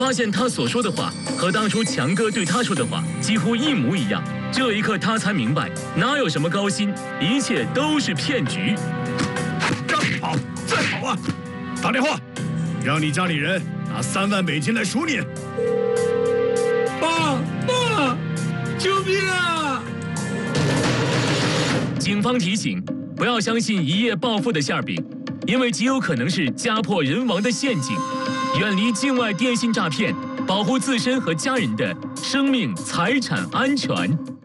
发现他所说的话和当初强哥对他说的话几乎一模一样。这一刻，他才明白，哪有什么高薪，一切都是骗局。 跑，再跑啊！打电话，让你家里人拿3万美金来赎你。 爸，救命啊！ 警方提醒，不要相信一夜暴富的馅饼，因为极有可能是家破人亡的陷阱。远离境外电信诈骗，保护自身和家人的生命财产安全。